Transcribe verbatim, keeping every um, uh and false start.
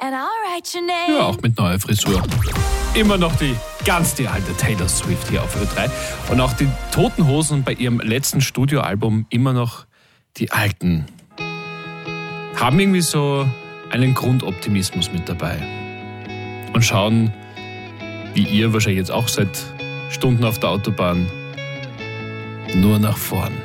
Ja, auch mit neuer Frisur. Immer noch die ganz die alte Taylor Swift hier auf Ö drei. Und auch die Toten Hosen bei ihrem letzten Studioalbum immer noch die alten. Haben irgendwie so einen Grundoptimismus mit dabei. Und schauen, wie ihr wahrscheinlich jetzt auch seit Stunden auf der Autobahn, nur nach vorn.